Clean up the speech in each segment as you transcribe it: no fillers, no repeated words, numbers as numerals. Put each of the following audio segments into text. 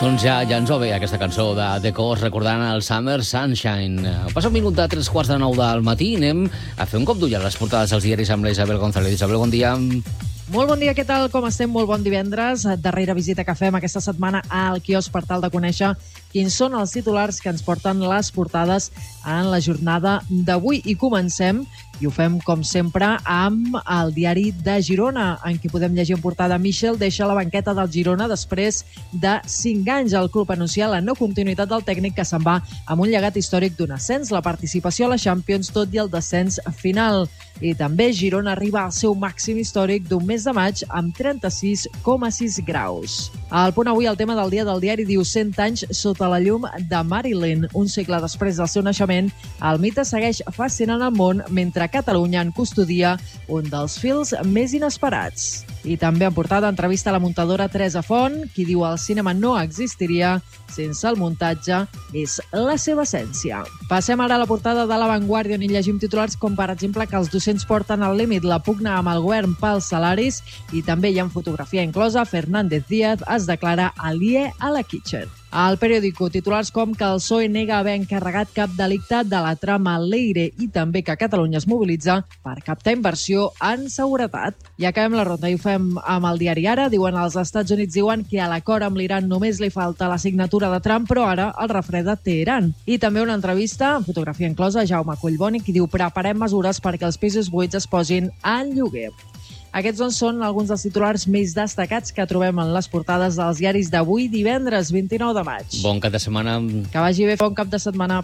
Doncs ja ens va bé aquesta cançó de The Coast recordant el Summer Sunshine. Passa un minut de 3:45 del matí i anem a fer un cop d'ull a les portades dels diaris amb la Isabel González. Isabel, bon dia. Molt bon dia, què tal? Com estem? Molt bon divendres. Darrera visita que fem aquesta setmana al quiosc per tal de conèixer quins són els titulars que ens porten les portades en la jornada d'avui. I comencem, i ho fem com sempre, amb el diari de Girona, en què podem llegir en portada: Michel deixa la banqueta del Girona després de 5 anys. El club anuncia la no continuïtat del tècnic, que se'n va amb un llegat històric d'un ascens, la participació a la Champions, tot i el descens final. I també Girona arriba al seu màxim històric d'un mes de maig amb 36,6 graus. Al Punt Avui, el tema del dia del diari diu 100 anys sota la llum de Marilyn. Un segle després del seu naixement, el mite segueix fascinant el món mentre Catalunya en custodia un dels fils més inesperats. I també en portada entrevista a la muntadora Teresa Font, qui diu el cinema no existiria sense el muntatge, és la seva essència. Passem ara a la portada de La Vanguardia, on hi llegim titulars com, per exemple, que els docents porten al límit la pugna amb el govern pels salaris, i també hi ha fotografia inclosa. Fernández Díaz es declara aliè a la Kitchen. Al Periódico, titulars com que el PSOE nega haver encarregat cap delicte de la trama Leire, i també que Catalunya es mobilitza per captar inversió en seguretat. I acabem la ronda i ho fem amb el diari Ara. Diuen, els Estats Units diuen que a l'acord amb l'Iran només li falta la signatura de Trump, però ara el refreda Teheran. I també una entrevista amb fotografia inclosa a Jaume Collboni, qui diu: preparem mesures perquè els pisos buits es posin en lloguer. Aquests són alguns dels titulars més destacats que trobem en les portades dels diaris d'avui, divendres 29 de maig. Bon cap de setmana. Que vagi bé, bon cap de setmana.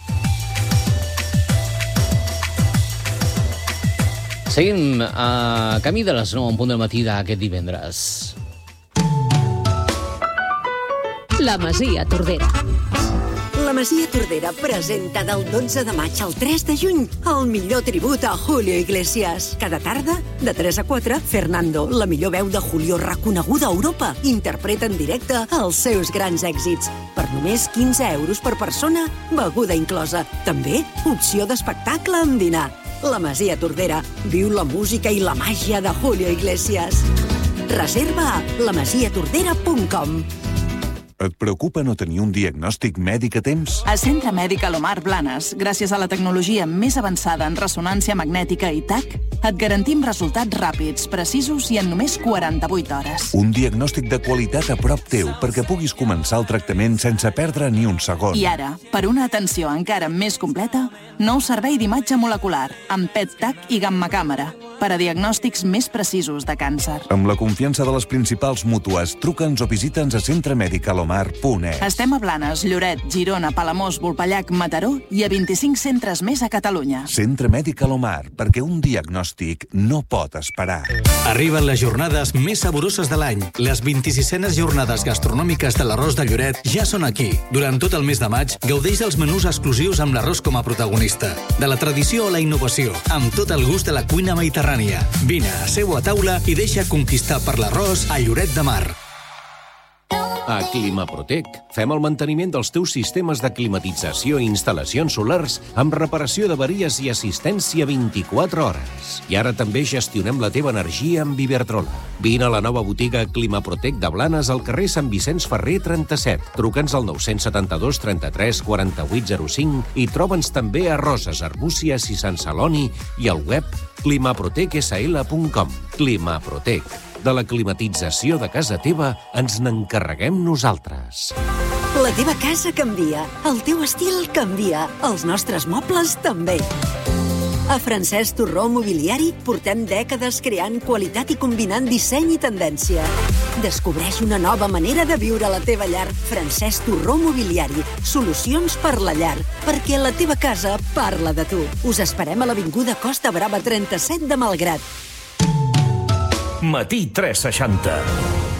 Seguim a camí de les 9 en punt del matí d'aquest divendres. La Masia Tordera. La Masia Tordera presenta del 12 de maig al 3 de juny el millor tribut a Julio Iglesias. Cada tarda, de 3 a 4, Fernando, la millor veu de Julio reconeguda a Europa, interpreta en directe els seus grans èxits. Per només 15 euros per persona, beguda inclosa. També opció d'espectacle amb dinar. La Masia Tordera viu la música i la màgia de Julio Iglesias. Reserva a lamasiatordera.com. Et preocupa no tenir un diagnòstic mèdic a temps? A Centre Mèdic Alomar Blanes, gràcies a la tecnologia més avançada en ressonància magnètica i TAC, et garantim resultats ràpids, precisos i en només 48 hores. Un diagnòstic de qualitat a prop teu perquè puguis començar el tractament sense perdre ni un segon. I ara, per una atenció encara més completa, nou servei d'imatge molecular, amb PET-TAC i gamma-càmera, per a diagnòstics més precisos de càncer. Amb la confiança de les principals mútues, truca'ns o visita'ns a centremedicalomar.es. Estem a Blanes, Lloret, Girona, Palamós, Volpellac, Mataró i a 25 centres més a Catalunya. Centre Mèdic Alomar, perquè un diagnòstic no pot esperar. Arriben les jornades més saboroses de l'any. Les 26enes jornades gastronòmiques de l'Arròs de Lloret ja són aquí. Durant tot el mes de maig, gaudeix dels menús exclusius amb l'arròs com a protagonista. De la tradició a la innovació, amb tot el gust de la cuina mediterrània. Vine, seu a taula i deixa conquistar per l'arròs a Lloret de Mar. A Climaprotec fem el manteniment dels teus sistemes de climatització i instal·lacions solars amb reparació d'averies i assistència 24 hores. I ara també gestionem la teva energia amb Iberdrola. Vine a la nova botiga Climaprotec de Blanes al carrer Sant Vicenç Ferrer 37. Truca'ns al 972 33 48 05 i troba'ns també a Roses, Arbúcies i Sant Celoni i al web climaprotecsl.com. Climaprotec. De la climatització de casa teva ens n'encarreguem nosaltres. La teva casa canvia, el teu estil canvia, els nostres mobles també. A Francesc Torró Mobiliari portem dècades creant qualitat i combinant disseny i tendència. Descobreix una nova manera de viure a la teva llar. Francesc Torró Mobiliari. Solucions per la llar, perquè la teva casa parla de tu. Us esperem a l'avinguda Costa Brava 37 de Malgrat. Matí 360.